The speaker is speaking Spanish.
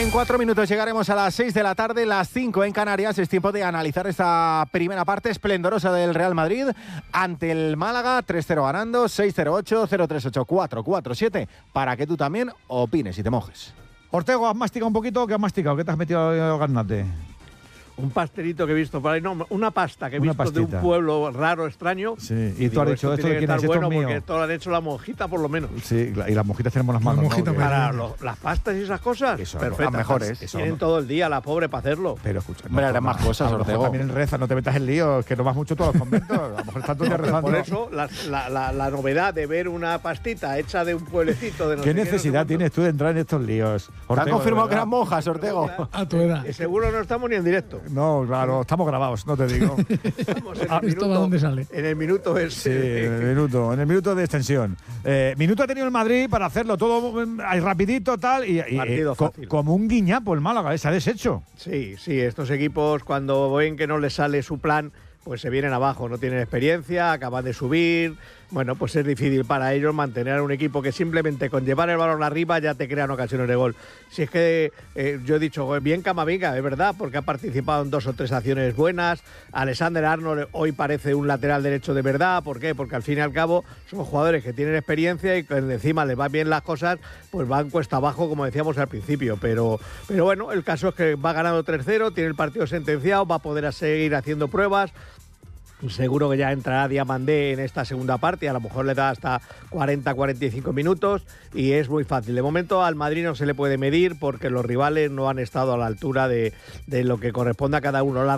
En 4 minutos llegaremos a las 6 de la tarde, las 5 en Canarias. Es tiempo de analizar esta primera parte esplendorosa del Real Madrid ante el Málaga, 3-0 ganando, 608-038-447, para que tú también opines y te mojes. Ortego, ¿has masticado un poquito o qué has masticado? ¿Qué te has metido, Garnate? Un pastelito que he visto por ahí, no, una pasta que he visto de un pueblo raro, extraño. Sí, y tú has dicho esto de quién es, esto bueno, es mío. porque esto lo han hecho la monjita por lo menos. Sí, y las monjitas tenemos las manos, ¿no? Para las pastas y esas cosas, eso, perfectas. Las mejores. Tienen todo el día la pobre para hacerlo. Pero escucha, hombre, harán más cosas, Ortego. También reza, no te metas en líos, que no vas mucho tú a los conventos. A lo mejor estás todo el día rezando. Por eso, la novedad de ver una pastita hecha de un pueblecito de no ¿Qué sé necesidad tienes tú de entrar en estos líos? Te han confirmado que eran monjas, Ortego. A tu edad. Que seguro no estamos ni en directo. No, claro, estamos grabados, no te digo. Estamos en el ¿Esto minuto, de dónde sale? En el minuto ese. Sí, en el minuto de extensión. Minuto ha tenido el Madrid para hacerlo todo ahí rapidito, tal, y como un guiñapo el Málaga, se ha deshecho. Sí, estos equipos cuando ven que no les sale su plan, pues se vienen abajo, no tienen experiencia, acaban de subir. Bueno, pues es difícil para ellos mantener a un equipo que simplemente con llevar el balón arriba ya te crean ocasiones de gol. Si es que yo he dicho, bien Camavinga, es verdad, porque ha participado en 2 o 3 acciones buenas. Alexander Arnold hoy parece un lateral derecho de verdad. ¿Por qué? Porque al fin y al cabo son jugadores que tienen experiencia y que encima les van bien las cosas, pues van cuesta abajo, como decíamos al principio. Pero bueno, el caso es que va ganando 3-0, tiene el partido sentenciado, va a poder seguir haciendo pruebas. Seguro que ya entrará Diamandé en esta segunda parte, a lo mejor le da hasta 40-45 minutos y es muy fácil. De momento al Madrid no se le puede medir porque los rivales no han estado a la altura de lo que corresponde a cada uno.